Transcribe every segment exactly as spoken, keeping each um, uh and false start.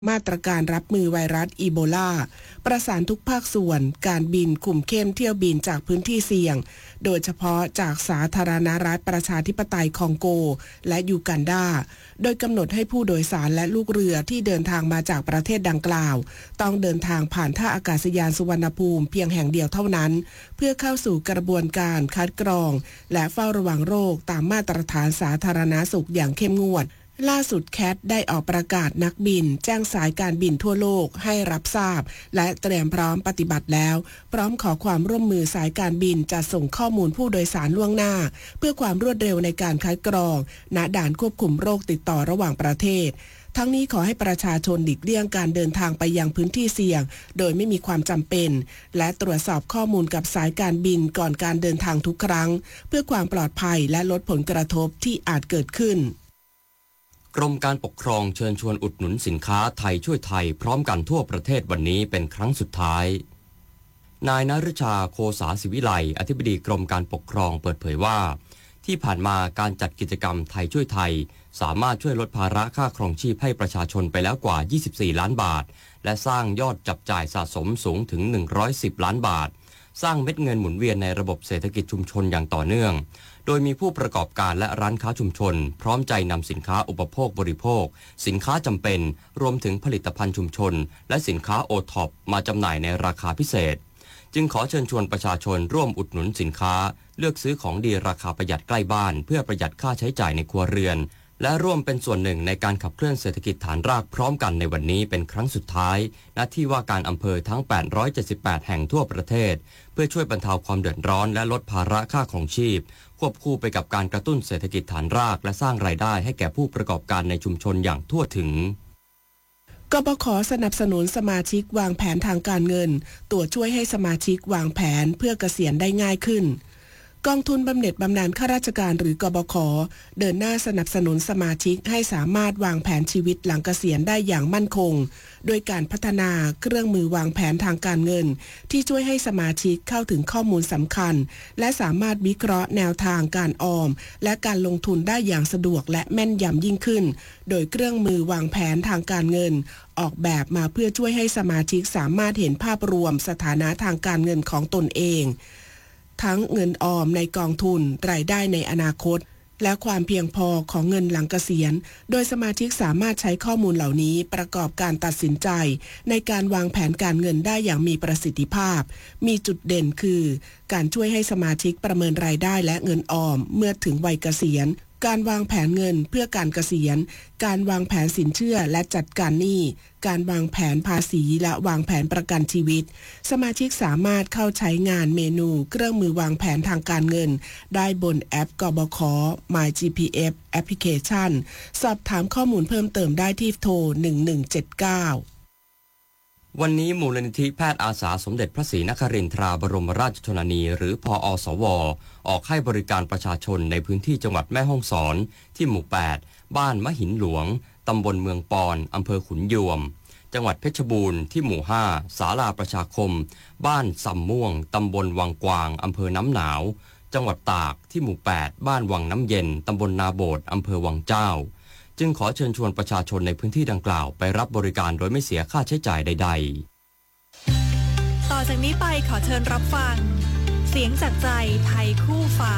มาตรการรับมือไวรัสอีโบลาประสานทุกภาคส่วนการบินคุมเข้มเที่ยวบินจากพื้นที่เสี่ยงโดยเฉพาะจากสาธารณรัฐประชาธิปไตยคองโกและยูกันดาโดยกำหนดให้ผู้โดยสารและลูกเรือที่เดินทางมาจากประเทศดังกล่าวต้องเดินทางผ่านท่าอากาศยานสุวรรณภูมิเพียงแห่งเดียวเท่านั้นเพื่อเข้าสู่กระบวนการคัดกรองและเฝ้าระวังโรคตามมาตรฐานสาธารณสุขอย่างเข้มงวดล่าสุดแคทได้ออกประกาศนักบินแจ้งสายการบินทั่วโลกให้รับทราบและเตรียมพร้อมปฏิบัติแล้วพร้อมขอความร่วมมือสายการบินจะส่งข้อมูลผู้โดยสารล่วงหน้าเพื่อความรวดเร็วในการคัดกรองณด่านควบคุมโรคติดต่อระหว่างประเทศทั้งนี้ขอให้ประชาชนหลีกเลี่ยงการเดินทางไปยังพื้นที่เสี่ยงโดยไม่มีความจำเป็นและตรวจสอบข้อมูลกับสายการบินก่อนการเดินทางทุกครั้งเพื่อความปลอดภัยและลดผลกระทบที่อาจเกิดขึ้นกรมการปกครองเชิญชวนอุดหนุนสินค้าไทยช่วยไทยพร้อมกันทั่วประเทศวันนี้เป็นครั้งสุดท้ายนายณฤชาโคสาศิวิไลอธิบดีกรมการปกครองเปิดเผยว่าที่ผ่านมาการจัดกิจกรรมไทยช่วยไทยสามารถช่วยลดภาระค่าครองชีพให้ประชาชนไปแล้วกว่ายี่สิบสี่ล้านบาทและสร้างยอดจับจ่ายสะสมสูงถึงหนึ่งร้อยสิบล้านบาทสร้างเม็ดเงินหมุนเวียนในระบบเศรษฐกิจชุมชนอย่างต่อเนื่องโดยมีผู้ประกอบการและร้านค้าชุมชนพร้อมใจนำสินค้าอุปโภคบริโภคสินค้าจำเป็นรวมถึงผลิตภัณฑ์ชุมชนและสินค้าโอท็อปมาจำหน่ายในราคาพิเศษจึงขอเชิญชวนประชาชนร่วมอุดหนุนสินค้าเลือกซื้อของดีราคาประหยัดใกล้บ้านเพื่อประหยัดค่าใช้จ่ายในครัวเรือนและร่วมเป็นส่วนหนึ่งในการขับเคลื่อนเศรษฐกิจฐานรากพร้อมกันในวันนี้เป็นครั้งสุดท้ายณที่ว่าการอำเภอทั้งแปดร้อยเจ็ดสิบแปดแห่งทั่วประเทศเพื่อช่วยบรรเทาความเดือดร้อนและลดภาระค่าครองชีพควบคู่ไปกับการกระตุ้นเศรษฐกิจฐานรากและสร้างรายได้ให้แก่ผู้ประกอบการในชุมชนอย่างทั่วถึงกบข.สนับสนุนสมาชิกวางแผนทางการเงินตัวช่วยให้สมาชิกวางแผนเพื่อเกษียณได้ง่ายขึ้นกองทุนบำเหน็จบำนาญข้าราชการหรือกบข.เดินหน้าสนับสนุนสมาชิกให้สามารถวางแผนชีวิตหลังเกษียณได้อย่างมั่นคงโดยการพัฒนาเครื่องมือวางแผนทางการเงินที่ช่วยให้สมาชิกเข้าถึงข้อมูลสำคัญและสามารถวิเคราะห์แนวทางการออมและการลงทุนได้อย่างสะดวกและแม่นยำยิ่งขึ้นโดยเครื่องมือวางแผนทางการเงินออกแบบมาเพื่อช่วยให้สมาชิกสามารถเห็นภาพรวมสถานะทางการเงินของตนเองทั้งเงินออมในกองทุนรายได้ในอนาคตและความเพียงพอของเงินหลังเกษียณโดยสมาชิกสามารถใช้ข้อมูลเหล่านี้ประกอบการตัดสินใจในการวางแผนการเงินได้อย่างมีประสิทธิภาพมีจุดเด่นคือการช่วยให้สมาชิกประเมินรายได้และเงินออมเมื่อถึงวัยเกษียณการวางแผนเงินเพื่อการเกษียณการวางแผนสินเชื่อและจัดการหนี้การวางแผนภาษีและวางแผนประกันชีวิตสมาชิกสามารถเข้าใช้งานเมนูเครื่องมือวางแผนทางการเงินได้บนแอปกบข. My จี พี เอฟ แอปพลิเคชันสอบถามข้อมูลเพิ่มเติมได้ที่โทรหนึ่งหนึ่งเจ็ดเก้าวันนี้มูลนิธิแพทย์อาสาสมเด็จพระศรีนครินทราบรมราชชนนีหรือพอสวออกให้บริการประชาชนในพื้นที่จังหวัดแม่ฮ่องสอนที่หมู่แปดบ้านมะหินหลวงตำบลเมืองปอนอำเภอขุนยวมจังหวัดเพชรบูรณ์ที่หมู่ห้าศาลาประชาคมบ้านสำม่วงตำบลวังกวางอำเภอน้ำหนาวจังหวัดตากที่หมู่แปดบ้านวังน้ำเย็นตำบลนาโบดอำเภอวังเจ้าจึงขอเชิญชวนประชาชนในพื้นที่ดังกล่าวไปรับบริการโดยไม่เสียค่าใช้จ่ายใดๆต่อจากนี้ไปขอเชิญรับฟังเสียงจากใจไทยคู่ฟ้า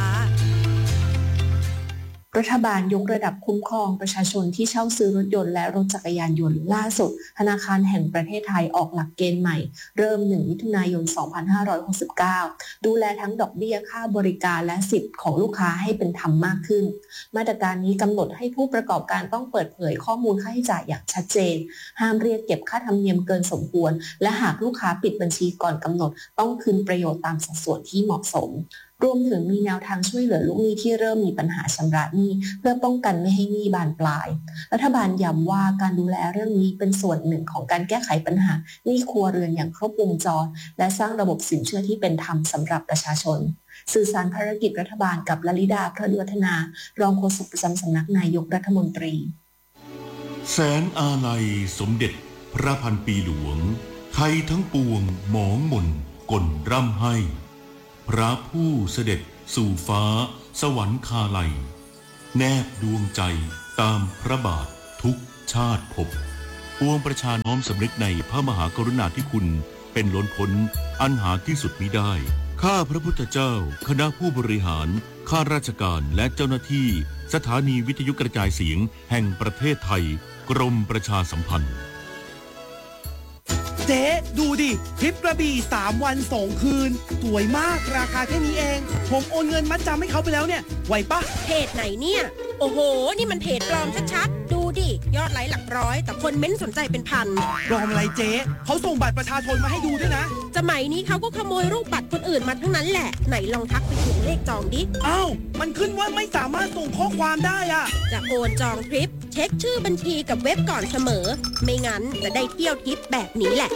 รัฐบาลยกระดับคุ้มครองประชาชนที่เช่าซื้อรถยนต์และรถจักรยานยนต์ล่าสุดธนาคารแห่งประเทศไทยออกหลักเกณฑ์ใหม่เริ่มหนึ่งมิถุนายนสองพันห้าร้อยหกสิบเก้าดูแลทั้งดอกเบี้ยค่าบริการและสิทธิ์ของลูกค้าให้เป็นธรรมมากขึ้นมาตรการนี้กำหนดให้ผู้ประกอบการต้องเปิดเผยข้อมูลค่าใช้จ่ายอย่างชัดเจนห้ามเรียกเก็บค่าธรรมเนียมเกินสมควรและหากลูกค้าปิดบัญชีก่อนกำหนดต้องคืนประโยชน์ตามสัดส่วนที่เหมาะสมรวมถึงมีแนวทางช่วยเหลือลูกหนี้ที่เริ่มมีปัญหาชำระหนี้เพื่อป้องกันไม่ให้หนี้บานปลายรัฐบาลย้ำว่าการดูแลเรื่องนี้เป็นส่วนหนึ่งของการแก้ไขปัญหาหนี้ครัวเรือนอย่างครบวงจรและสร้างระบบสินเชื่อที่เป็นธรรมสำหรับประชาชนสื่อสารภารกิจรัฐบาลกับลลิดาพระดุวัฒนารองโฆษกประจำสำนักนายกรัฐมนตรีแสนอาลัยสมเด็จพระพันปีหลวงไทยทั้งปวงหมองมนกลร่ำให้พระผู้เสด็จสู่ฟ้าสวรรคาลัยแนบดวงใจตามพระบาททุกชาติภพอปวงประชาน้อมสำนึกในพระมหากรุณาธิคุณเป็นล้นพ้นอันหาที่สุดมิได้ข้าพระพุทธเจ้าคณะผู้บริหารข้าราชการและเจ้าหน้าที่สถานีวิทยุกระจายเสียงแห่งประเทศไทยกรมประชาสัมพันธ์เจ๊ดูดิทริปกระบี่สามวันสองคืนสวยมากราคาแค่นี้เองผมโอนเงินมัดจำให้เขาไปแล้วเนี่ยไหวปะเพจไหนเนี่ยโอ้โหนี่มันเพจปลอมชัดๆดูดิยอดไลค์หลักร้อยแต่คนเม้นสนใจเป็นพันปลอมอะไรเจ๊เขาส่งบัตรประชาชนมาให้ดูด้วยนะสมัยนี้เขาก็ขโมยรูปบัตรคนอื่นมาทั้งนั้นแหละไหนลองทักไปถึงเลขจองดิอ้าวมันขึ้นว่าไม่สามารถส่งข้อความได้อะจะโอนจองทริปเช็คชื่อบัญชีกับเว็บก่อนเสมอไม่งั้นจะได้เที่ยวทริปแบบนี้แหละ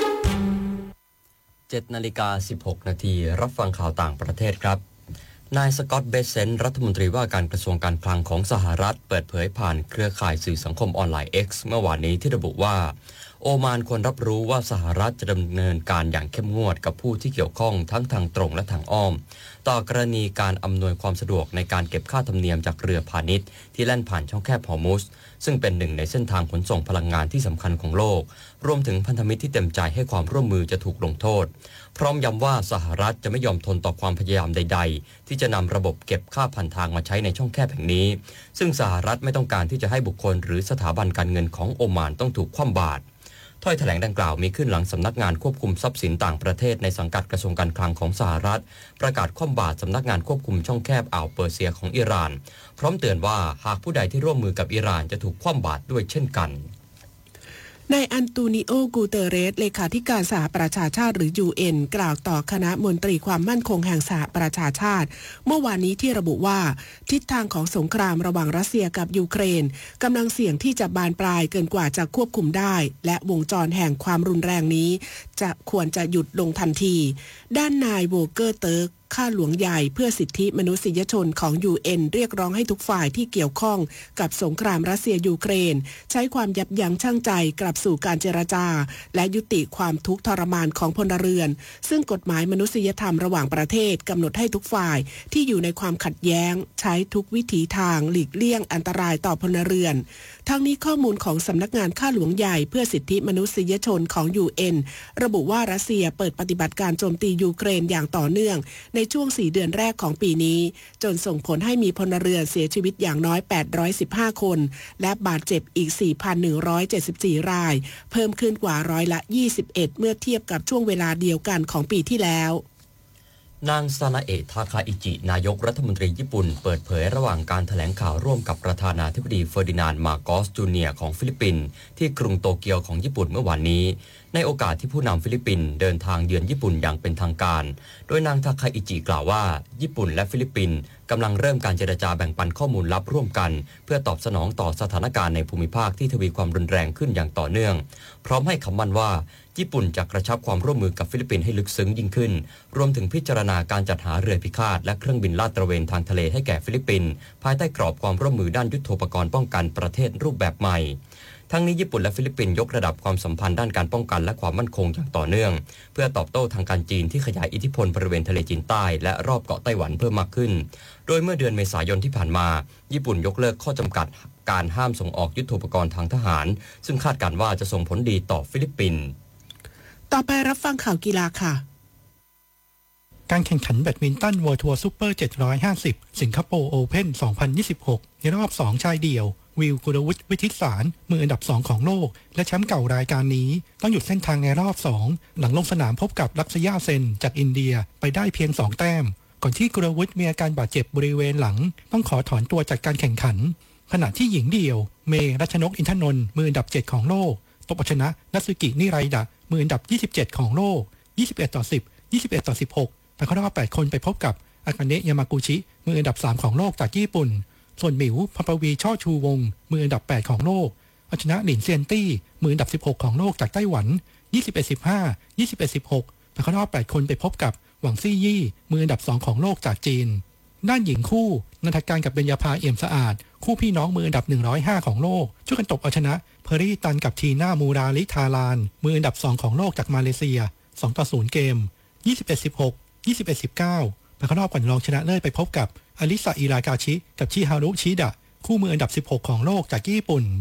เจ็ดนาฬิกาสิบหกนาทีรับฟังข่าวต่างประเทศครับนายสกอตต์เบเซนต์รัฐมนตรีว่าการกระทรวงการคลังของสหรัฐเปิดเผยผ่านเครือข่ายสื่อสังคมออนไลน์ X เมื่อวานนี้ที่ระบุว่าโอมานควรรับรู้ว่าสหรัฐจะดำเนินการอย่างเข้มงวดกับผู้ที่เกี่ยวข้องทั้งทางตรงและทางอ้อมต่อกรณีการอำนวยความสะดวกในการเก็บค่าธรรมเนียมจากเรือพาณิชย์ที่แล่นผ่านช่องแคบฮอร์มุซซึ่งเป็นหนึ่งในเส้นทางขนส่งพลังงานที่สำคัญของโลกรวมถึงพันธมิตรที่เต็มใจให้ความร่วมมือจะถูกลงโทษพร้อมย้ำว่าสหรัฐจะไม่ยอมทนต่อความพยายามใดๆที่จะนำระบบเก็บค่าผ่านทางมาใช้ในช่องแคบแห่งนี้ซึ่งสหรัฐไม่ต้องการที่จะให้บุคคลหรือสถาบันการเงินของโอมานต้องถูกคว่ำบาตรถ้อยแถลงดังกล่าวมีขึ้นหลังสำนักงานควบคุมทรัพย์สินต่างประเทศในสังกัดกระทรวงการคลังของสหรัฐประกาศคว่ำบาตรสำนักงานควบคุมช่องแคบอ่าวเปอร์เซียของอิหร่านพร้อมเตือนว่าหากผู้ใดที่ร่วมมือกับอิหร่านจะถูกคว่ำบาตรด้วยเช่นกันนายอันโตนิโอ กูเตเรสเลขาธิการสหประชาชาติหรือ ยู เอ็น กล่าวต่อคณะมนตรีความมั่นคงแห่งสหประชาชาติเมื่อวานนี้ที่ระบุว่าทิศทางของสงครามระหว่างรัสเซียกับยูเครนกำลังเสี่ยงที่จะบานปลายเกินกว่าจะควบคุมได้และวงจรแห่งความรุนแรงนี้จะควรจะหยุดลงทันทีด้านนายโวเกอร์เติร์กข้าหลวงใหญ่เพื่อสิทธิมนุษยชนของ ยู เอ็น เรียกร้องให้ทุกฝ่ายที่เกี่ยวข้องกับสงครามรัสเซียยูเครนใช้ความยับยั้งชั่งใจกลับสู่การเจรจาและยุติความทุกข์ทรมานของพลเรือนซึ่งกฎหมายมนุษยธรรมระหว่างประเทศกำหนดให้ทุกฝ่ายที่อยู่ในความขัดแย้งใช้ทุกวิถีทางหลีกเลี่ยงอันตรายต่อพลเรือนทั้งนี้ข้อมูลของสำนักงานข้าหลวงใหญ่เพื่อสิทธิมนุษยชนของ ยู เอ็น ระบุว่ารัสเซียเปิดปฏิบัติการโจมตียูเครนอย่างต่อเนื่องในช่วงสี่เดือนแรกของปีนี้จนส่งผลให้มีพลเรือนเสียชีวิตอย่างน้อยแปดร้อยสิบห้าคนและบาดเจ็บอีก สี่พันหนึ่งร้อยเจ็ดสิบสี่ รายเพิ่มขึ้นกว่าร้อยละยี่สิบเอ็ดเมื่อเทียบกับช่วงเวลาเดียวกันของปีที่แล้วนางซานาเอะทาคาอิจินายกรัฐมนตรีญี่ปุ่นเปิดเผยระหว่างการแถลงข่าวร่วมกับประธานาธิบดีเฟอร์ดินานด์มาโกสจูเนียร์ของฟิลิปปินส์ที่กรุงโตเกียวของญี่ปุ่นเมื่อวานนี้ในโอกาสที่ผู้นำฟิลิปปินส์เดินทางเยือนญี่ปุ่นอย่างเป็นทางการโดยนางทาคาอิจิกล่าวว่าญี่ปุ่นและฟิลิปปินส์กำลังเริ่มการเจรจาแบ่งปันข้อมูลลับร่วมกันเพื่อตอบสนองต่อสถานการณ์ในภูมิภาคที่ทวีความรุนแรงขึ้นอย่างต่อเนื่องพร้อมให้คำมั่นว่าญี่ปุ่นจะกระชับความร่วมมือกับฟิลิปปินส์ให้ลึกซึ้งยิ่งขึ้นรวมถึงพิจารณาการจัดหาเรือพิฆาตและเครื่องบินลาดตระเวนทางทะเลให้แก่ฟิลิปปินส์ภายใต้กรอบความร่วมมือด้านยุทโธปกรณ์ป้องกันประเทศรูปแบบใหม่ทั้งนี้ญี่ปุ่นและฟิลิปปินส์ยกระดับความสัมพันธ์ด้านการป้องกันและความมั่นคงอย่างต่อเนื่องเพื่อตอบโต้ทางการจีนที่ขยายอิทธิพลบริเวณทะเลจีนใต้และรอบเกาะไต้หวันเพิ่มมากขึ้นโดยเมื่อเดือนเมษายนที่ผ่านมาญี่ปุ่นยกเลิกข้อจำกัดการห้ามส่งออกยุทโธปกรณ์ทางทหารซึ่งคาดการณ์ว่าจะส่งผลดีต่อฟิลิปปินส์ต่อไปรับฟังข่าวกีฬาค่ะการแข่งขันแบดมินตัน World Tour Super เจ็ดร้อยห้าสิบสิงคโปร์โอเพ่นสองพันยี่สิบหกในรอบสองชายเดี่ยววิล กุลวุฒิวิทิตสารมืออันดับสองของโลกและแชมป์เก่ารายการนี้ต้องหยุดเส้นทางในรอบสองหลังลงสนามพบกับลักษยาเซนจากอินเดียไปได้เพียงสองแต้มก่อนที่กุลวุฒิมีอาการบาดเจ็บบริเวณหลังต้องขอถอนตัวจากการแข่งขันขณะที่หญิงเดี่ยวเมรัชนกอินทนนท์มืออันดับเจ็ดของโลกตบเอาชนะนัตสึกินิไรดะมืออันดับยี่สิบเจ็ดของโลกยี่สิบเอ็ดต่อสิบ ยี่สิบเอ็ดต่อสิบหกแต่เข้ารอบแปดคนไปพบกับอากาเนะยามากุชิมืออันดับสามของโลกจากญี่ปุ่นส่วนหมิวพัปวีช่อชูวงมืออันดับแปดของโลกเอาชนะหลินเซียนตี้มืออันดับสิบหกของโลกจากไต้หวันยี่สิบเอ็ด สิบห้า ยี่สิบเอ็ด สิบหกแต่เข้ารอบแปดคนไปพบกับหวังซี่ยี่มืออันดับสองของโลกจากจีนด้านหญิงคู่นันทการกับเบญญาภาเอี่ยมสะอาดคู่พี่น้องมืออันดับหนึ่งร้อยห้าของโลกช่วยกันตบเอาชนะเพอรี่ตันกับทีน่ามูราลิทารานมืออันดับสองของโลกจากมาเลเซียสองต่อศูนย์เกมยี่สิบเอ็ด สิบหก ยี่สิบเอ็ด สิบเก้าแต่เข้ารอบก่อนรองชนะเลิศไปพบกับอลิซาอิรากาชิกับชิฮารุชิดะคู่มืออันดับสิบหกของโลกจากญี่ปุ่น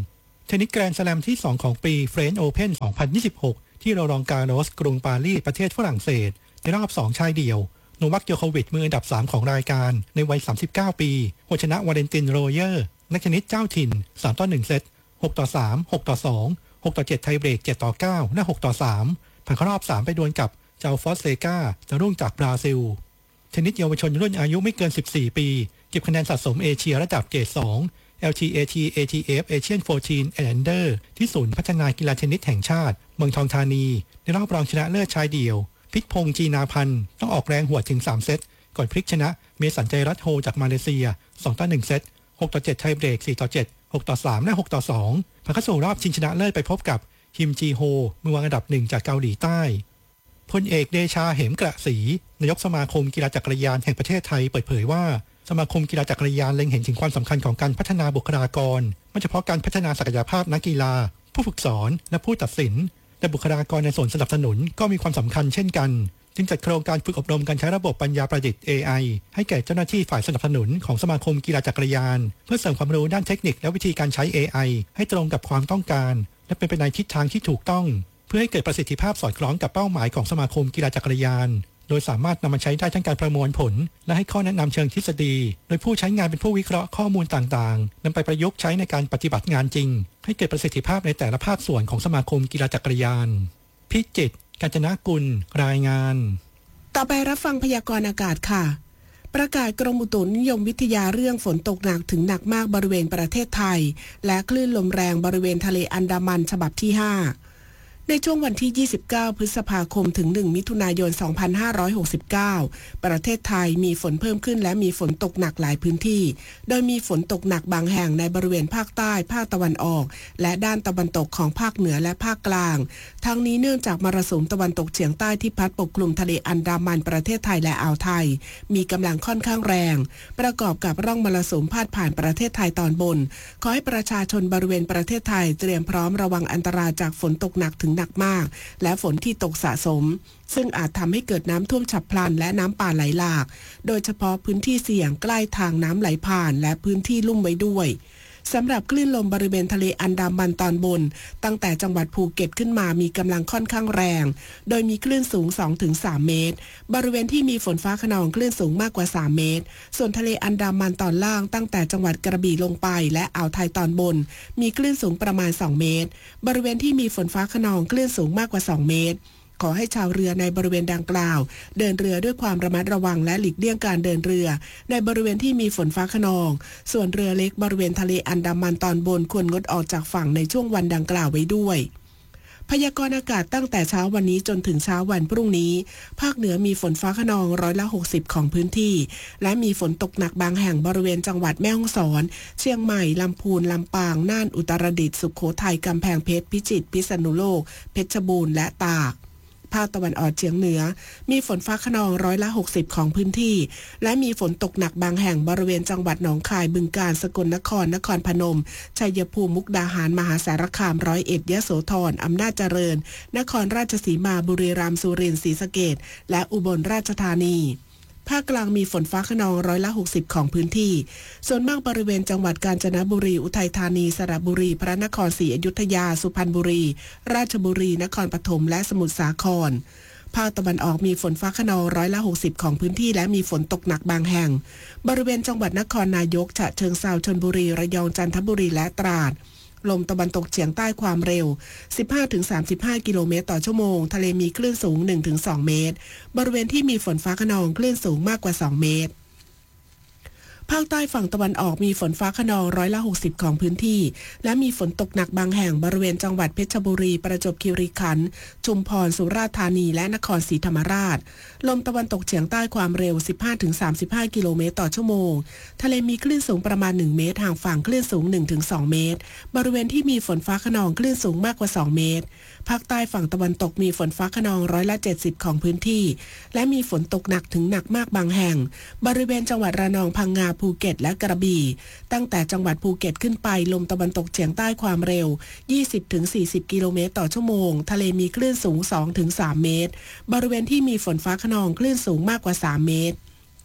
เทนนิสแกรนด์สแลมที่สองของปีเฟรนช์โอเพ่นสองพันยี่สิบหกที่โรลองการอสกรุงปารีสประเทศฝรั่งเศสในรอบสองชายเดี่ยวโนวัค โจโควิชมืออันดับสามของรายการในวัยสามสิบเก้าปีเอาชนะวาเลนตินโรเยอร์นักเทนนิสเจ้าถิ่นสามต่อหนึ่งเซตหกต่อสาม หกต่อสอง หกต่อเจ็ดไทเบรกเจ็ดต่อเก้าและหกต่อสามผ่านเข้ารอบสามไปดวลกับเจ้าฟอสเซกาจะรุ่งจากบราซิลเทนนิสเยาวชนรุ่นอายุไม่เกินสิบสี่ปีเก็บคะแนนสะสมเอเชียระดับเกรดสอง แอล ที เอ ที เอ ที เอฟ Asian สิบสี่ Under ที่ศูนย์พัฒนากีฬาเทนนิสแห่งชาติเมืองทองธานีในรอบรองชนะเลิศชายเดี่ยวพิษพงษ์จีนาพันธ์ต้องออกแรงหัวถึงสามเซตก่อนพลิกชนะเมสันใจรัตโฮจากมาเลเซียสองต่อหนึ่งเซตหกต่อเจ็ดไทเบรกสี่ต่อเจ็ด หกต่อสามและหกต่อสองผ่านเข้าสู่รอบชิงชนะเลิศไปพบกับคิมจีโฮมือวางอันดับหนึ่งจากเกาหลีใต้พลเอกเดชาเหมกระศรีนายกสมาคมกีฬาจักรยานแห่งประเทศไทยเปิดเผยว่าสมาคมกีฬาจักรยานเล็งเห็นถึงความสำคัญของการพัฒนาบุคลากรไม่เฉพาะการพัฒนาศักยภาพนักกีฬาผู้ฝึกสอนและผู้ตัดสินแต่บุคลากรในส่วนสนับสนุนก็มีความสำคัญเช่นกันจึงจัดโครงการฝึกอบรมการใช้ระบบปัญญาประดิษฐ์ เอ ไอ ให้แก่เจ้าหน้าที่ฝ่ายสนับสนุนของสมาคมกีฬาจักรยานเพื่อเสริมความรู้ด้านเทคนิคและวิธีการใช้ เอ ไอ ให้ตรงกับความต้องการและเป็นไปในทิศทางที่ถูกต้องเพื่อให้เกิดประสิทธิภาพสอดคล้องกับเป้าหมายของสมาคมกีฬาจักรยานโดยสามารถนำมาใช้ได้ทั้งการประมวลผลและให้ข้อแนะนำเชิงทฤษฎีโดยผู้ใช้งานเป็นผู้วิเคราะห์ข้อมูลต่างๆนำไปประยุกต์ใช้ในการปฏิบัติงานจริงให้เกิดประสิทธิภาพในแต่ละภาคส่วนของสมาคมกีฬาจักรยานพิจิตร กาญจนกุลรายงานต่อไปรับฟังพยากรณ์อากาศค่ะประกาศกรมอุตุนิยมวิทยาเรื่องฝนตกหนักถึงหนักมากบริเวณประเทศไทยและคลื่นลมแรงบริเวณทะเลอันดามันฉบับที่ห้าในช่วงวันที่ยี่สิบเก้าพฤษภาคมถึงหนึ่งมิถุนายนสองพันห้าร้อยหกสิบเก้าประเทศไทยมีฝนเพิ่มขึ้นและมีฝนตกหนักหลายพื้นที่โดยมีฝนตกหนักบางแห่งในบริเวณภาคใต้ภาคตะวันออกและด้านตะวันตกของภาคเหนือและภาคกลางทั้งนี้เนื่องจากมรสุมตะวันตกเฉียงใต้ที่พัดปกคลุมทะเลอันดามันประเทศไทยและอ่าวไทยมีกำลังค่อนข้างแรงประกอบกับร่องมรสุมพาดผ่านประเทศไทยตอนบนขอให้ประชาชนบริเวณประเทศไทยเตรียมพร้อมระวังอันตรายจากฝนตกหนักถึงหนักมากและฝนที่ตกสะสมซึ่งอาจทำให้เกิดน้ำท่วมฉับพลันและน้ำป่าไหลหลากโดยเฉพาะพื้นที่เสี่ยงใกล้ทางน้ำไหลผ่านและพื้นที่ลุ่มไว้ด้วยสำหรับคลื่นลมบริเวณทะเลอันดามันตอนบนตั้งแต่จังหวัดภูเก็ตขึ้นมามีกำลังค่อนข้างแรงโดยมีคลื่นสูง สองถึงสาม เมตรบริเวณที่มีฝนฟ้าคะนองคลื่นสูงมากกว่าสามเมตรส่วนทะเลอันดามันตอนล่างตั้งแต่จังหวัดกระบี่ลงไปและอ่าวไทยตอนบนมีคลื่นสูงประมาณสองเมตรบริเวณที่มีฝนฟ้าคะนองคลื่นสูงมากกว่าสองเมตรขอให้ชาวเรือในบริเวณดังกล่าวเดินเรือด้วยความระมัดระวังและหลีกเลี่ยงการเดินเรือในบริเวณที่มีฝนฟ้าคะนองส่วนเรือเล็กบริเวณทะเลอันดามันตอนบนควรงดออกจากฝั่งในช่วงวันดังกล่าวไว้ด้วยพยากรณ์อากาศตั้งแต่เช้าวันนี้จนถึงเช้าวันพรุ่งนี้ภาคเหนือมีฝนฟ้าคะนองร้อยละหกสิบของพื้นที่และมีฝนตกหนักบางแห่งบริเวณจังหวัดแม่ฮ่องสอนเชียงใหม่ลำพูนลำปางน่านอุตรดิตถ์สุโขทัยกำแพงเพชรพิจิตรพิษณุโลกเพชรบูรณ์และตากภาคตะวันออกเฉียงเหนือมีฝนฟ้าคะนองร้อยละหกสิบของพื้นที่และมีฝนตกหนักบางแห่งบริเวณจังหวัดหนองคายบึงกาฬสกลนครนครพนมชัยภูมิมุกดาหารมหาสารคามร้อยเอ็ดยโสธรอำนาจเจริญนครราชสีมาบุรีรัมย์สุรินทร์ศรีสะเกษและอุบลราชธานีภาคกลางมีฝนฟ้าคะนองร้อยละหกสิบของพื้นที่ส่วนมากบริเวณจังหวัดกาญจนบุรีอุทัยธานีสระบุรีพระนครศรีอยุธยาสุพรรณบุรีราชบุรีนครปฐมและสมุทรสาครภาคตะวันออกมีฝนฟ้าคะนองร้อยละหกสิบของพื้นที่และมีฝนตกหนักบางแห่งบริเวณจังหวัดนครนายกฉะเชิงเทราชลบุรีระยองจันทบุรีและตราดลมตะวันตกเฉียงใต้ความเร็ว สิบห้าถึงสามสิบห้า กิโลเมตรต่อชั่วโมงทะเลมีคลื่นสูง หนึ่งถึงสอง เมตรบริเวณที่มีฝนฟ้าคะนองคลื่นสูงมากกว่าสองเมตรภาคใต้ฝั่งตะวันออกมีฝนฟ้าคะนองร้อยละหกสิบของพื้นที่และมีฝนตกหนักบางแห่งบริเวณจังหวัดเพชรบุรีประจวบคีรีขันธ์ชุมพรสุราษฎร์ธานีและนครศรีธรรมราชลมตะวันตกเฉียงใต้ความเร็ว สิบห้าถึงสามสิบห้า กิโลเมตรต่อชั่วโมงทะเลมีคลื่นสูงประมาณหนึ่งเมตรห่างฝั่งคลื่นสูง หนึ่งถึงสอง เมตรบริเวณที่มีฝนฟ้าคะนองคลื่นสูงมากกว่าสองเมตรภาคใต้ฝั่งตะวันตกมีฝนฟ้าคะนองร้อยละเจ็ดสิบของพื้นที่และมีฝนตกหนักถึงหนักมากบางแห่งบริเวณจังหวัดระนองพังงาภูเก็ตและกระบี่ตั้งแต่จังหวัดภูเก็ตขึ้นไปลมตะวันตกเฉียงใต้ความเร็ว ยี่สิบถึงสี่สิบ กิโลเมตรต่อชั่วโมงทะเลมีคลื่นสูง สองถึงสาม เมตรบริเวณที่มีฝนฟ้าคะนองคลื่นสูงมากกว่าสามเมตร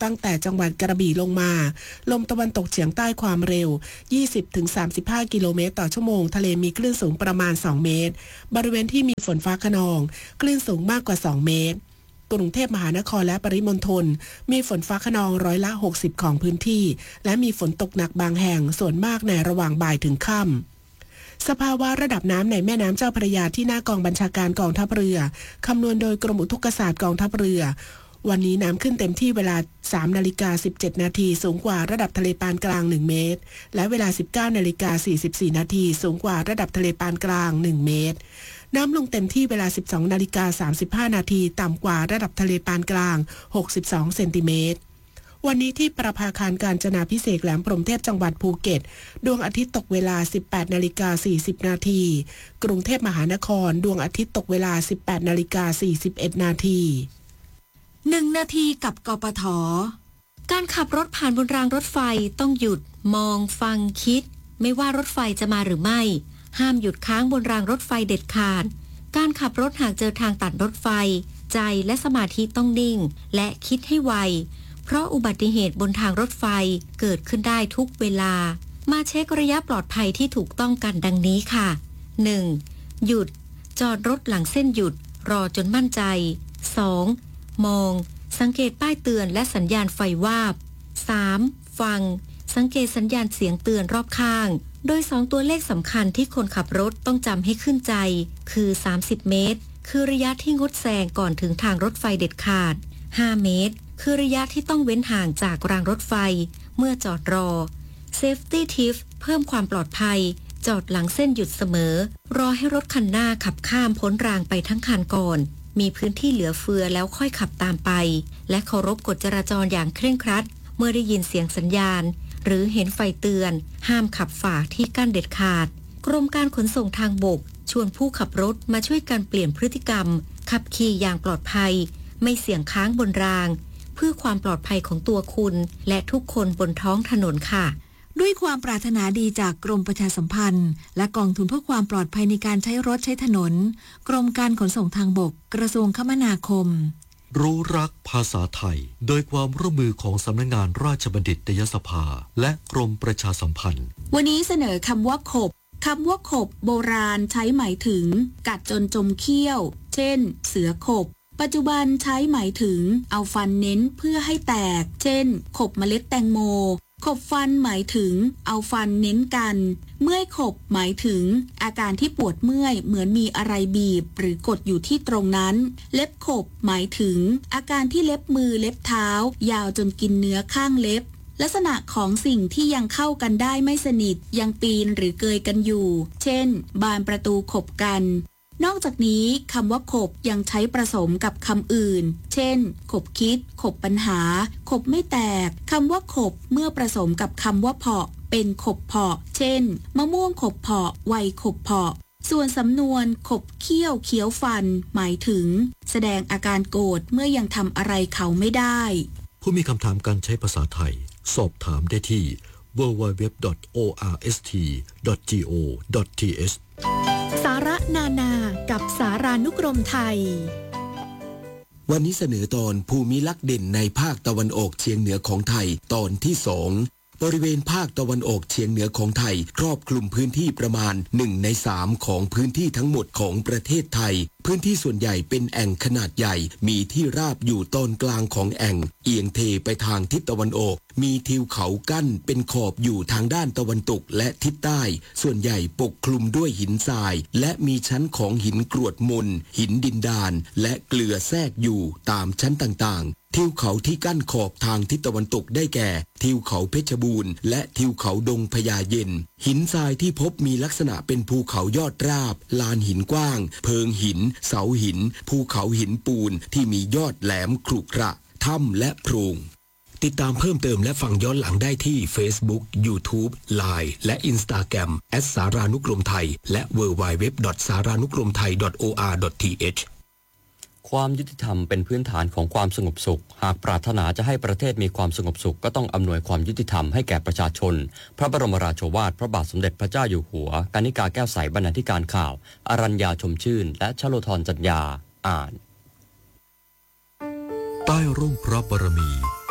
ตั้งแต่จังหวัดกระบี่ลงมาลมตะวันตกเฉียงใต้ความเร็ว ยี่สิบถึงสามสิบห้า กิโลเมตรต่อชั่วโมงทะเลมีคลื่นสูงประมาณสองเมตรบริเวณที่มีฝนฟ้าคะนองคลื่นสูงมากกว่าสองเมตรกรุงเทพมหานครและปริมณฑลมีฝนฟ้าคะนองร้อยละหกสิบของพื้นที่และมีฝนตกหนักบางแห่งส่วนมากในระหว่างบ่ายถึงค่ำสภาวะระดับน้ำในแม่น้ำเจ้าพระยาที่หน้ากองบัญชาการกองทัพเรือคำนวณโดยกรมอุทกศาสตร์กองทัพเรือวันนี้น้ำขึ้นเต็มที่เวลา สามนาฬิกาสิบเจ็ดนาทีสูงกว่าระดับทะเลปานกลางหนึ่งเมตรและเวลา สิบเก้านาฬิกาสี่สิบสี่นาทีสูงกว่าระดับทะเลปานกลางหนึ่งเมตรน้ำลงเต็มที่เวลา สิบสองนาฬิกาสามสิบห้านาทีต่ำกว่าระดับทะเลปานกลางหกสิบสองเซนติเมตรวันนี้ที่ประภาคารกาญจนาภิเษกแหลมพรหมเทพจังหวัดภูเก็ตดวงอาทิตย์ตกเวลา สิบแปดนาฬิกาสี่สิบนาทีกรุงเทพมหานครดวงอาทิตย์ตกเวลา สิบแปดนาฬิกาสี่สิบเอ็ดนาทีหนึ่งนาทีกับกปท.การขับรถผ่านบนรางรถไฟต้องหยุดมองฟังคิดไม่ว่ารถไฟจะมาหรือไม่ห้ามหยุดค้างบนรางรถไฟเด็ดขาดการขับรถหากเจอทางตัดรถไฟใจและสมาธิต้องนิ่งและคิดให้ไวเพราะอุบัติเหตุบนทางรถไฟเกิดขึ้นได้ทุกเวลามาเช็คระยะปลอดภัยที่ถูกต้องกันดังนี้ค่ะ หนึ่ง หยุดจอดรถหลังเส้นหยุดรอจนมั่นใจ สอง มองสังเกตป้ายเตือนและสัญญาณไฟวาบ สาม ฟังสังเกตสัญญาณเสียงเตือนรอบข้างโดยสองตัวเลขสำคัญที่คนขับรถต้องจำให้ขึ้นใจคือสามสิบเมตรคือระยะที่งดแซงก่อนถึงทางรถไฟเด็ดขาดห้าเมตรคือระยะที่ต้องเว้นห่างจากรางรถไฟเมื่อจอดรอ Safety Tip เพิ่มความปลอดภัยจอดหลังเส้นหยุดเสมอรอให้รถคันหน้าขับข้ามพ้นรางไปทั้งคันก่อนมีพื้นที่เหลือเฟือแล้วค่อยขับตามไปและเคารพกฎจราจรอย่างเคร่งครัดเมื่อได้ยินเสียงสัญญาณหรือเห็นไฟเตือนห้ามขับฝ่าที่กั้นเด็ดขาดกรมการขนส่งทางบกชวนผู้ขับรถมาช่วยกันเปลี่ยนพฤติกรรมขับขี่อย่างปลอดภัยไม่เสี่ยงค้างบนรางเพื่อความปลอดภัยของตัวคุณและทุกคนบนท้องถนนค่ะด้วยความปรารถนาดีจากกรมประชาสัมพันธ์และกองทุนเพื่อความปลอดภัยในการใช้รถใช้ถนนกรมการขนส่งทางบกกระทรวงคมนาคมรู้รักภาษาไทยโดยความร่วมมือของสำนักงานราชบัณฑิตยสภาและกรมประชาสัมพันธ์วันนี้เสนอคำว่าขบคำว่าขบโบราณใช้หมายถึงกัดจนจมเขี้ยวเช่นเสือขบปัจจุบันใช้หมายถึงเอาฟันเน้นเพื่อให้แตกเช่นขบเมล็ดแตงโมขบฟันหมายถึงเอาฟันเน้นกันเมื่อยขบหมายถึงอาการที่ปวดเมื่อยเหมือนมีอะไรบีบหรือกดอยู่ที่ตรงนั้นเล็บขบหมายถึงอาการที่เล็บมือเล็บเท้ายาวจนกินเนื้อข้างเล็บลักษณะของสิ่งที่ยังเข้ากันได้ไม่สนิทยังปีนหรือเกยกันอยู่เช่นบานประตูขบกันนอกจากนี้คำว่าขบยังใช้ผสมกับคำอื่นเช่นขบคิดขบปัญหาขบไม่แตกคำว่าขบเมื่อผสมกับคำว่าเพาะเป็นขบเพาะเช่นมะม่วงขบเพาะไวขบเพาะส่วนสำนวนขบเคี้ยวเคี้ยวฟันหมายถึงแสดงอาการโกรธเมื่อยังทำอะไรเขาไม่ได้ผู้มีคำถามการใช้ภาษาไทยสอบถามได้ที่ ดับเบิลยู ดับเบิลยู ดับเบิลยู ดอท โอ อาร์ เอส ที ดอท จี โอ ดอท ที เอชสาระนานากับสารานุกรมไทยวันนี้เสนอตอนภูมิลักษณ์เด่นในภาคตะวันออกเฉียงเหนือของไทยตอนที่สองบริเวณภาคตะวันออกเฉียงเหนือของไทยครอบคลุมพื้นที่ประมาณหนึ่งในสามของพื้นที่ทั้งหมดของประเทศไทยพื้นที่ส่วนใหญ่เป็นแอ่งขนาดใหญ่มีที่ราบอยู่ตอนกลางของแอ่งเอียงเทไปทางทิศตะวันออกมีทิวเขากั้นเป็นขอบอยู่ทางด้านตะวันตกและทิศใต้ส่วนใหญ่ปกคลุมด้วยหินทรายและมีชั้นของหินกรวดมนหินดินดานและเกลือแทรกอยู่ตามชั้นต่างๆทิวเขาที่กั้นขอบทางทิศตะวันตกได้แก่ทิวเขาเพชรบูรณ์และทิวเขาดงพญาเย็นหินทรายที่พบมีลักษณะเป็นภูเขายอดราบลานหินกว้างเพิงหินเสาหินภูเขาหินปูนที่มียอดแหลมขรุขระถ้ำและโพรงติดตามเพิ่มเติมและฟังย้อนหลังได้ที่ Facebook YouTube ไลน์ และ Instagram แอท สารานุกรมไทยและ ดับเบิลยู ดับเบิลยู ดับเบิลยู ดอท สารานุกรมไทย ดอท โอ อาร์ ดอท ที เอชความยุติธรรมเป็นพื้นฐานของความสงบสุขหากปรารถนาจะให้ประเทศมีความสงบสุขก็ต้องอำนวยความยุติธรรมให้แก่ประชาชนพระบรมราโชวาทพระบาทสมเด็จพระเจ้าอยู่หัวกนิกาแก้วใสบรรณาธิการข่าวอรัญญาชมชื่นและชโลธรจัญญาอ่านใต้ร่มพระบารมี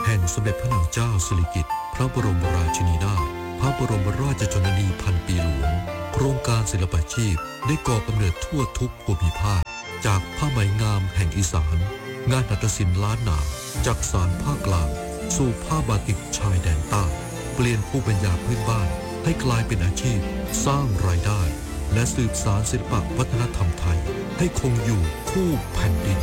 แห่งสมเด็จพระนางเจ้าสิริกิติ์พระบรมราชินีนาถพระบรมราชชนนีพันปีหลวงโครงการศิลปาชีพได้ก่อกำเนิดทั่วทุกภูมิภาคจากผ้าไหมงามแห่งอีสานงานหัตถศิลป์ล้านนาจากสานภาคกลางสู่ผ้าบาติกชายแดนใต้เปลี่ยนภูมิปัญญาพื้นบ้านให้กลายเป็นอาชีพสร้างรายได้และสืบสานศิลปวัฒนธรรมไทยให้คงอยู่คู่แผ่นดิน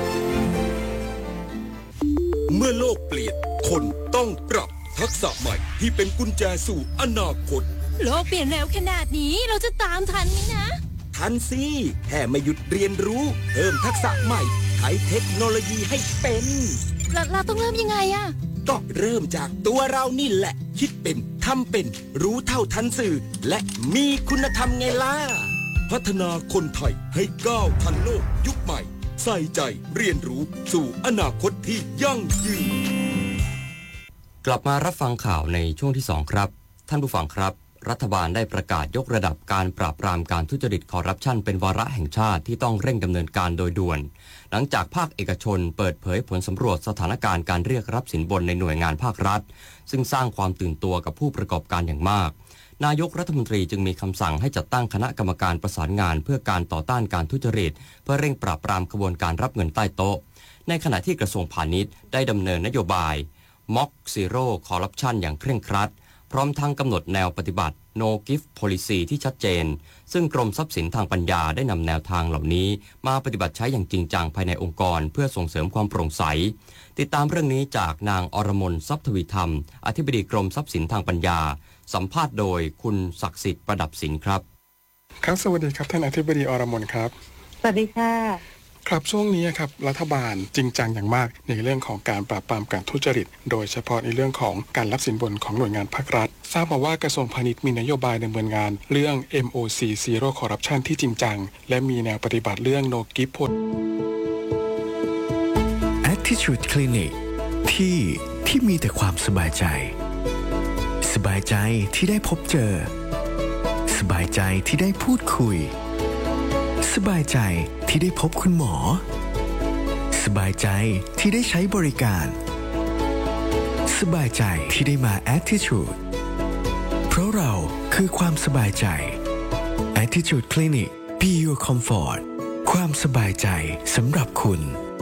เมื่อโลกเปลี่ยนคนต้องปรับทักษะใหม่ที่เป็นกุญแจสู่อนาคตโลกเปลี่ยนเร็วขนาดนี้เราจะตามทันไหมนะทันสิแค่ไม่หยุดเรียนรู้เพิ่มทักษะใหม่ใช้เทคโนโลยีให้เป็นเราเราต้องเริ่มยังไงอะก็เริ่มจากตัวเรานี่แหละคิดเป็นทำเป็นรู้เท่าทันสื่อและมีคุณธรรมไงล่ะพัฒนาคนไทยให้ก้าวทันโลกยุคใหม่ใส่ใจเรียนรู้สู่อนาคตที่ยั่งยืนกลับมารับฟังข่าวในช่วงที่สองครับท่านผู้ฟังครับรัฐบาลได้ประกาศยกระดับการปราบปรามการทุจริตคอร์รัปชันเป็นวาระแห่งชาติที่ต้องเร่งดำเนินการโดยด่วนหลังจากภาคเอกชนเปิดเผยผลสำรวจสถานการณ์การเรียกรับสินบนในหน่วยงานภาครัฐซึ่งสร้างความตื่นตัวกับผู้ประกอบการอย่างมากนายกรัฐมนตรีจึงมีคำสั่งให้จัดตั้งคณะกรรมการประสานงานเพื่อการต่อต้านการทุจริตเพื่อเร่งปราบปรามขบวนการรับเงินใต้โต๊ะในขณะที่กระทรวงพาณิชย์ได้ดำเนินนโยบาย Mock Zero Corruption อย่างเคร่งครัดพร้อมทั้งกำหนดแนวปฏิบัติ No Gift Policy ที่ชัดเจนซึ่งกรมทรัพย์สินทางปัญญาได้นำแนวทางเหล่านี้มาปฏิบัติใช้อย่างจริงจังภายในองค์กรเพื่อส่งเสริมความโปร่งใสติดตามเรื่องนี้จากนางอรมนทรัพย์ทวีธรรมอธิบดีกรมทรัพย์สินทางปัญญาสัมภาษณ์โดยคุณศักดิ์สิทธิ์ประดับสินครับครับสวัสดีครับท่านอธิบดีอรมนครับสวัสดีค่ะครับช่วงนี้ครับรัฐบาลจริงจังอย่างมากในเรื่องของการปราบปรามการทุจริตโดยเฉพาะในเรื่องของการรับสินบนของหน่วยงานภาครัฐทราบมาว่ากระทรวงพาณิชย์มีนโยบายดำเนินงานเรื่อง เอ็ม โอ ซี Zero Corruption ที่จริงจังและมีแนวปฏิบัติเรื่อง No Gift Policy Attitude Clinic ที่ที่มีแต่ความสบายใจสบายใจที่ได้พบเจอสบายใจที่ได้พูดคุยสบายใจที่ได้พบคุณหมอสบายใจที่ได้ใช้บริการสบายใจที่ได้มา Attitude เพราะเราคือความสบายใจ Attitude Clinic Be Your Comfort ความสบายใจสำหรับคุณ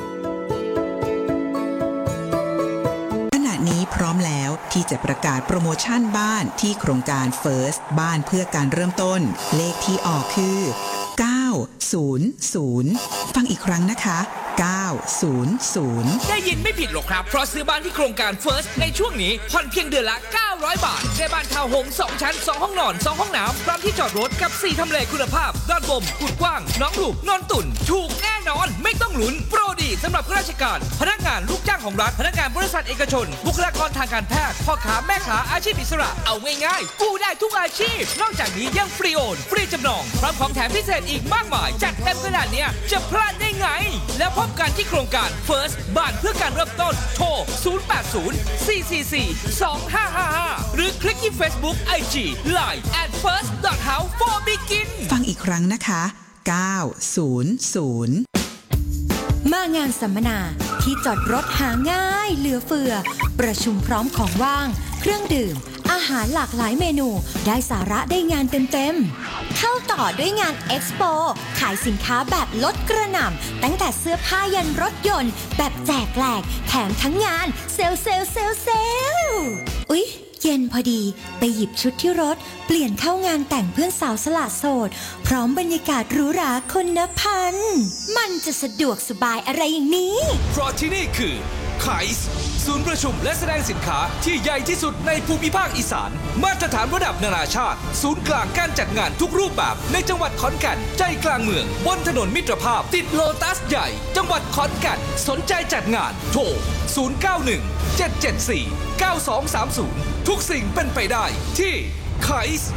พร้อมแล้วที่จะประกาศโปรโมชั่นบ้านที่โครงการ First บ้านเพื่อการเริ่มต้นเลขที่ออกคือเก้า ศูนย์ ศูนย์ฟังอีกครั้งนะคะเก้า ศูนย์ ศูนย์ได้ยินไม่ผิดหรอกครับเพราะซื้อบ้านที่โครงการ First ในช่วงนี้ผ่อนเพียงเดือนละเก้าร้อยบาทได้บ้านทาวน์โฮมสองชั้นสองห้องนอนสองห้องน้ำพร้อมที่จอดรถกับสี่ทำเลคุณภาพด้านบนกุดกว้างน้องหลูกนอนตุ่นถูกแน่นอนไม่ต้องลุ้นโปรดีสำหรับข้าราชการพนักงานลูกจ้างของรัฐพนักงานบริษัทเอกชนบุคลากรทางการแพทย์พ่อค้าแม่ค้าอาชีพอิสระเอาง่ายๆกู้ได้ทุกอาชีพนอกจากนี้ยังฟรีโอนฟรีจำนองพร้อมของแถมพิเศษอีกมากมายจัดเต็มขนาดนี้จะพลาดได้ไงแล้วพบกันที่โครงการFirst บ้านเพื่อการเริ่มต้นโทรศูนย์ แปด ศูนย์ สี่ สี่ สี่ สอง ห้า ห้า ห้าหรือคลิกที่ Facebook ไอ จี ไลน์ แอท เฟิร์ส ดอท เฮ้าส์ for begin ฟังอีกครั้งนะคะเก้า ศูนย์ ศูนย์มางานสัมมนาที่จอดรถหาง่ายเหลือเฟือประชุมพร้อมของว่างเครื่องดื่มอาหารหลากหลายเมนูได้สาระได้งานเต็มๆเข้าต่อด้วยงานเอ็กซ์โปขายสินค้าแบบลดกระหน่ำตั้งแต่เสื้อผ้ายันรถยนต์แบบแจกแหลกแถมทั้งงานเซลเซลเซลเซลอุ๊ยเย็นพอดีไปหยิบชุดที่รถเปลี่ยนเข้างานแต่งเพื่อนสาวสละโสดพร้อมบรรยากาศหรูหราคนนับพันมันจะสะดวกสบายอะไรอย่างนี้เพราะที่นี่คือไคส์ศูนย์ประชุมและแสดงสินค้าที่ใหญ่ที่สุดในภูมิภาคอีสานมาตรฐานระดับนานาชาติศูนย์กลางการจัดงานทุกรูปแบบในจังหวัดขอนแก่นใจกลางเมืองบนถนนมิตรภาพติดโลตัสใหญ่จังหวัดขอนแก่นสนใจจัดงานโทรศูนย์ เก้า หนึ่ง เจ็ด เจ็ด สี่ เก้า สอง สาม ศูนย์ทุกสิ่งเป็นไปได้ที่ไคส์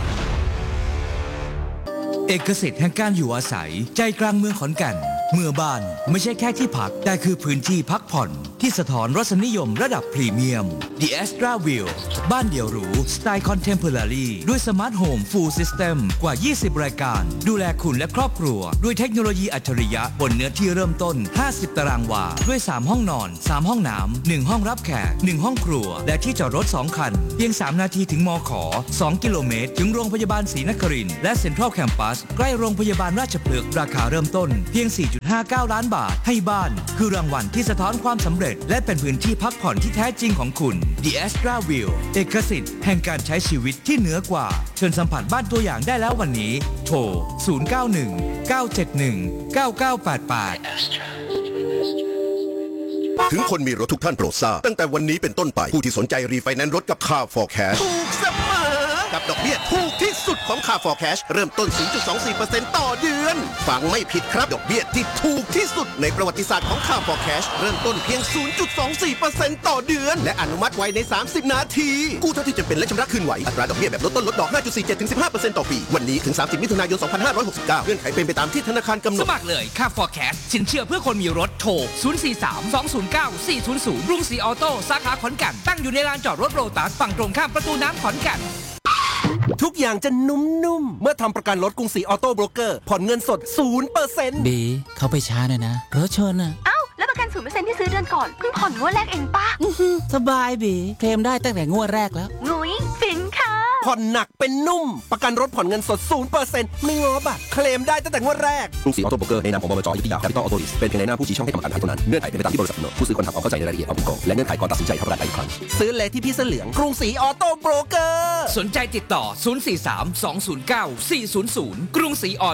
เอกสิทธิ์แห่งการอยู่อาศัยใจกลางเมืองขอนแก่นเมื่อบ้านไม่ใช่แค่ที่พักแต่คือพื้นที่พักผ่อนที่สะท้อนรสนิยมระดับพรีเมียม The Astra View บ้านเดี่ยวหรูสไตล์ Contemporary ด้วยสมาร์ทโฮม Full System กว่า ยี่สิบ รายการดูแลคุณและครอบครัวด้วยเทคโนโลยีอัจฉริยะบนเนื้อที่เริ่มต้น ห้าสิบ ตารางวาด้วย สาม ห้องนอน สาม ห้องน้ำ หนึ่ง ห้องรับแขก หนึ่ง ห้องครัวและที่จอดรถ สอง คันเพียง สาม นาทีถึงมข สอง กิโลเมตรถึงโรงพยาบาลศรีนครินทร์และเซ็นทรัลแคมปัสใกล้โรงพยาบาลราชพฤกษ์ราคาเริ่มต้นเพียง สี่จุดห้าเก้า ล้านบาทให้บ้านคือรางวัลที่สะท้อนความสำเร็จและเป็นพื้นที่พักผ่อนที่แท้จริงของคุณ The Astra View เอกสิทธิ์แห่งการใช้ชีวิตที่เหนือกว่าเชิญสัมผัสบ้านตัวอย่างได้แล้ววันนี้โทร ศูนย์ เก้า หนึ่ง เก้า เจ็ด หนึ่ง เก้า เก้า แปด แปดถึงคนมีรถทุกท่านโปรดทราบตั้งแต่วันนี้เป็นต้นไปผู้ที่สนใจรีไฟแนนซ์รถกับ Car for Cash ถูกเสมอกับดอกเบี้ยถูกที่สุดของ Car for Cash เริ่มต้น ศูนย์จุดสองสี่เปอร์เซ็นต์ ต่อเดือนฟังไม่ผิดครับดอกเบี้ยที่ถูกที่สุดในประวัติศาสตร์ของ Car for Cash เริ่มต้นเพียง ศูนย์จุดสองสี่เปอร์เซ็นต์ ต่อเดือนและอนุมัติไว้ในสามสิบนาทีกู้เท่าที่จำเป็นและชำระคืนไหวอัตราดอกเบี้ยแบบลดต้นลดดอก ห้าจุดสี่เจ็ดถึงสิบห้าเปอร์เซ็นต์ ต่อปีวันนี้ถึงสามสิบมิถุนายนสองพันห้าร้อยหกสิบเก้าเงื่อนไขเป็นไปตามที่ธนาคารกำหนดสมัครเลย Car for Cash สินเชื่อเพื่อคนมีรถโทร ศูนย์ สี่ สาม สอง ศูนย์ เก้า สี่ ศูนย์ ศูนย์ กรุงศรีออโต้สาขาขอนแก่นตั้งอยู่ในลานจอดรถโรตัสฝั่งตรงข้ามประตูน้ำขอนแก่นทุกอย่างจะนุ่มๆเมื่อทำประกันรถกรุงศรีออโต้โบรกเกอร์ผ่อนเงินสด ศูนย์เปอร์เซ็นต์บีเขาไปช้าหน่อยนะรถชนอ่ะเอ้าแล้วประกัน ศูนย์เปอร์เซ็นต์ ที่ซื้อเดือนก่อนเพิ่งผ่อนงวดแรกเองปะสบายบีเคลมได้ตั้งแต่งวดแรกแล้วงุ้ยฟินค่ะผ่อนหนักเป็นนุ่มประกันรถผ่อนเงินสด ศูนย์เปอร์เซ็นต์ ไม่ง้อบัตรเคลมได้ตั้งแต่งวดแรกกรุงศรีออโต้โบรกเกอร์ในนามของบมจ.ยุทธยาแคปิตอลออโต้ลิสเป็นเพียงในหน้าผู้ชี้ช่องให้ทำประกันภัยเท่านั้นเงื่อนไขเป็นไปตามที่บริษัทกำหนดผู้ซื้อควรทำความเข้าใจในรายละเอียดเอาผิดกองและเงื่อนไขก่อนตัดสินใจทำประกันอีกครั้งซื้อเลยที่พี่เสื้อเหลืองกรุงศรีออโต้โบรกเกอร์สนใจติดต่อ ศูนย์ สี่ สาม สอง ศูนย์ เก้า สี่ ศูนย์ ศูนย์ กรุงศรีออ